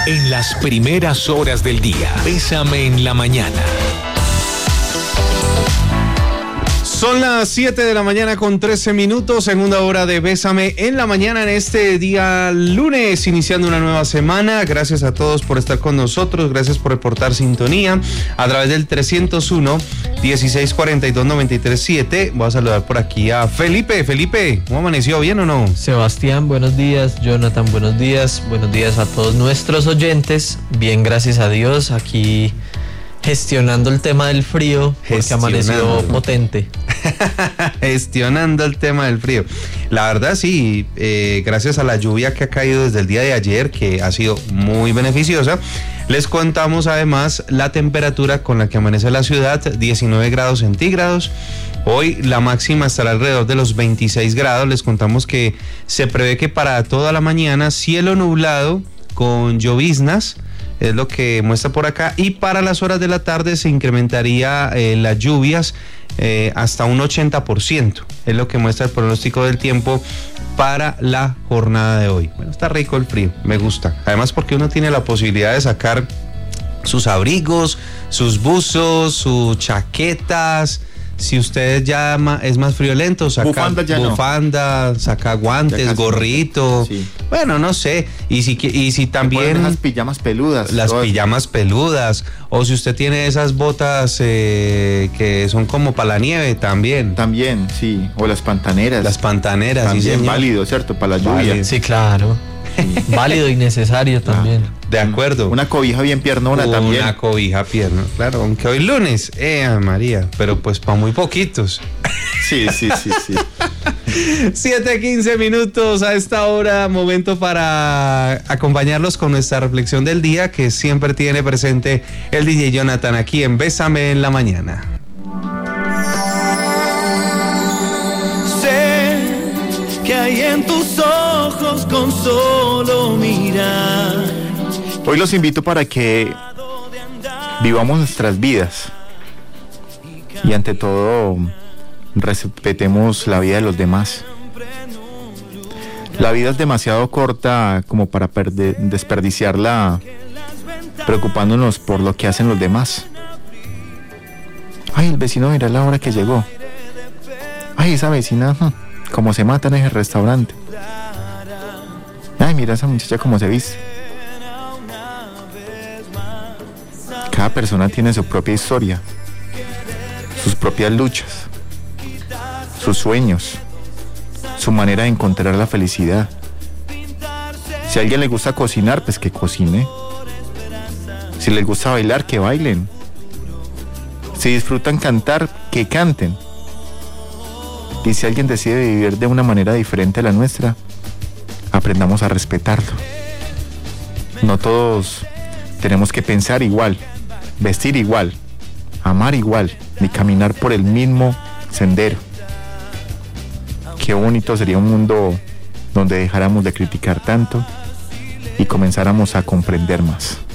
En las primeras horas del día, Bésame en la mañana. Son las 7 de la mañana con 13 minutos, segunda hora de Bésame en la mañana en este día lunes, iniciando una nueva semana. Gracias a todos por estar con nosotros, gracias por reportar sintonía a través del 301-1642-937. Voy a saludar por aquí a Felipe. Felipe, ¿cómo amaneció? ¿Bien o no? Sebastián, buenos días. Jonathan, buenos días. Buenos días a todos nuestros oyentes. Bien, gracias a Dios, aquí gestionando el tema del frío, porque amaneció potente. Gestionando el tema del frío. La verdad sí, gracias a la lluvia que ha caído desde el día de ayer, que ha sido muy beneficiosa, les contamos además la temperatura con la que amanece la ciudad, 19 grados centígrados. Hoy la máxima estará alrededor de los 26 grados. Les contamos que se prevé que para toda la mañana cielo nublado con lloviznas, es lo que muestra por acá, y para las horas de la tarde se incrementaría las lluvias hasta un 80%, es lo que muestra el pronóstico del tiempo para la jornada de hoy. Bueno, está rico el frío, me gusta, además porque uno tiene la posibilidad de sacar sus abrigos, sus buzos, sus chaquetas. Si usted ya es más friolento, saca bufanda, saca guantes, gorrito. Sí. Bueno, no sé. Y si también las pijamas peludas. Pijamas peludas. O si usted tiene esas botas que son como para la nieve también. También, sí. O las pantaneras. Las pantaneras. También sí, válido, ¿cierto? Para la lluvia. Válido. Sí, claro. Sí. Válido y necesario también. De acuerdo. Una cobija bien piernona también. Una cobija pierna, claro, aunque hoy lunes, María, pero pues para muy poquitos. Sí. 7:15 minutos a esta hora, momento para acompañarlos con nuestra reflexión del día que siempre tiene presente el DJ Jonathan aquí en Bésame en la mañana. Sé que hay en tus ojos con solo mirar. Hoy los invito para que vivamos nuestras vidas y ante todo respetemos la vida de los demás. La vida es demasiado corta como para desperdiciarla preocupándonos por lo que hacen los demás. Ay, el vecino, mira la hora que llegó. Ay, esa vecina, cómo se mata en ese restaurante. Ay, mira esa muchacha cómo se viste. Cada persona tiene su propia historia, sus propias luchas, sus sueños, su manera de encontrar la felicidad. Si a alguien le gusta cocinar, pues que cocine. Si les gusta bailar, que bailen. Si disfrutan cantar, que canten. Y si alguien decide vivir de una manera diferente a la nuestra, aprendamos a respetarlo. No todos tenemos que pensar igual, vestir igual, amar igual, ni caminar por el mismo sendero. Qué bonito sería un mundo donde dejáramos de criticar tanto y comenzáramos a comprender más.